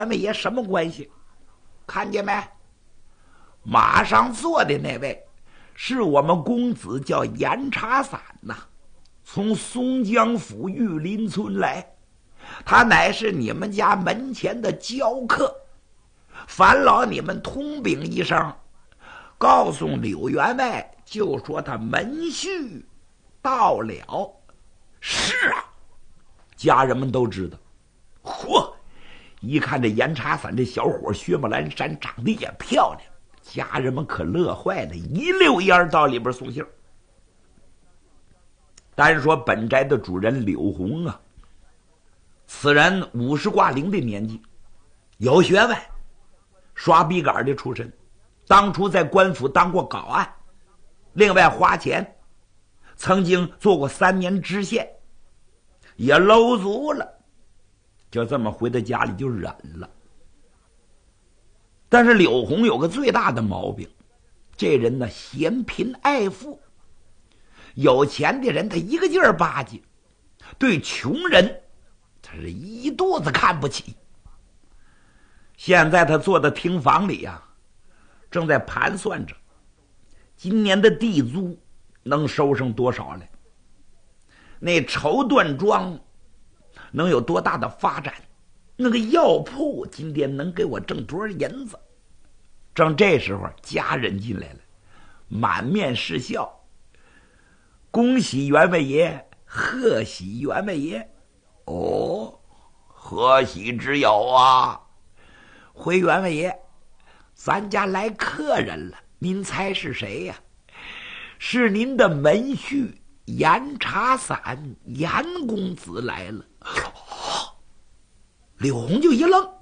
们也什么关系？看见没？马上坐的那位是我们公子，叫严茶伞呐，从松江府玉林村来，他乃是你们家门前的教客。烦劳你们通禀一声，告诉柳员外，就说他门婿到了。是啊，家人们都知道。嚯，一看这严茶伞这小伙血目阑珊，长得也漂亮，家人们可乐坏了，一溜烟到里边送信。单说本宅的主人柳红啊，此人50挂零的年纪，有学问，刷笔杆的出身，当初在官府当过稿案，另外花钱，曾经做过3年知县，也搂足了，就这么回到家里就忍了。但是柳红有个最大的毛病，这人呢嫌贫爱富，有钱的人他一个劲儿巴结，对穷人他是一肚子看不起。现在他坐在厅房里啊，正在盘算着今年的地租能收上多少来，那绸缎庄能有多大的发展，那个药铺今天能给我挣多少银子。正这时候家人进来了，满面是笑，恭喜员外爷，贺喜员外爷。哦，贺喜之有啊。回员外爷，咱家来客人了，您猜是谁呀？是您的门婿严茶伞，严公子来了。柳红就一愣，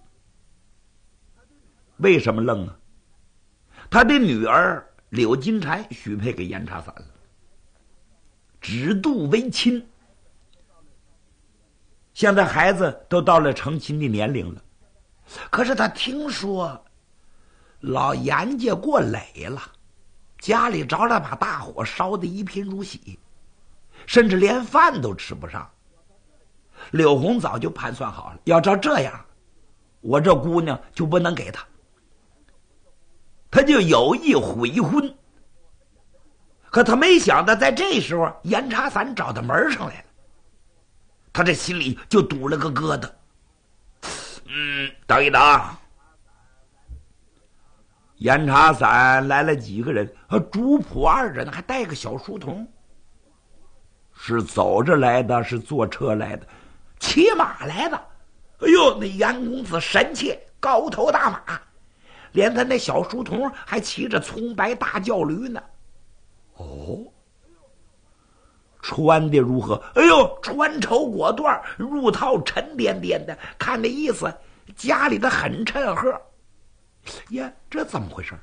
为什么愣啊？他的女儿柳金钗许配给严茶伞了，指度为亲。现在孩子都到了成亲的年龄了，可是他听说老严家过累了，家里着了把大火，烧得一贫如洗，甚至连饭都吃不上。柳红早就盘算好了，要照这样，我这姑娘就不能给他，他就有意悔婚。可他没想到在这时候严茶伞找到门上来了，他这心里就堵了个疙瘩。等一等，严茶伞来了几个人，主仆2人，还带个小书童。是走着来的，是坐车来的？骑马来的。哎呦，那严公子神气，高头大马，连他那小书童还骑着葱白大轿驴呢。哦，穿的如何？哎呦，穿绸裹缎，入套沉甸甸的，看那意思家里的很衬呵。呀，这怎么回事？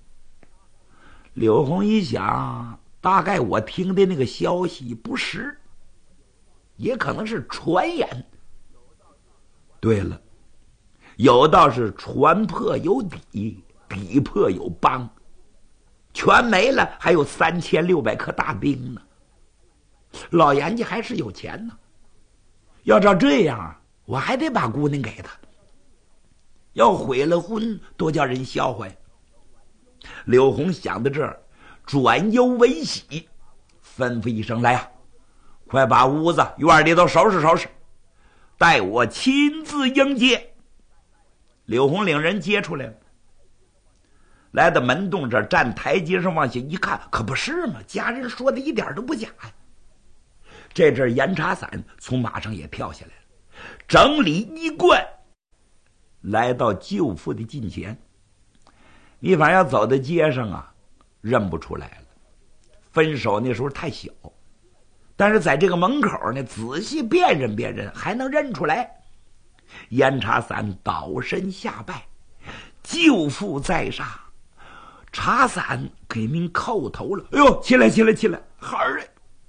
柳红一想，大概我听的那个消息不实，也可能是传言。对了，有道是船破有底，底破有帮，全没了还有3600颗大兵呢。老严家还是有钱呢，要照这样，我还得把姑娘给他，要毁了婚多叫人笑话呀。柳红想到这儿，转忧为喜，吩咐一声：“来呀，快把屋子院里都收拾收拾，待我亲自迎接。”柳红领人接出来了，来到门洞这儿，站台阶上往下一看，可不是嘛，家人说的一点都不假呀。这阵严茶伞从马上也跳下来了，整理衣冠，来到舅父的近前。你反要走在街上啊，认不出来了，分手那时候太小，但是在这个门口呢，仔细辨认辨认，还能认出来。严茶伞倒身下拜，舅父在上，茶伞给您叩头了。哎呦，起来起来起来，孩儿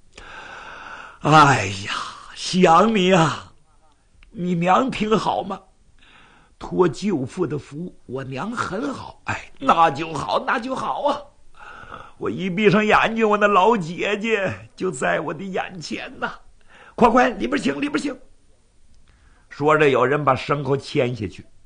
哎呀，想你啊，你娘挺好吗？托舅父的福，我娘很好。哎，那就好，那就好啊！我一闭上眼睛，我那老姐姐就在我的眼前呐。快快，里边请，里边请。说着，有人把牲口牵下去。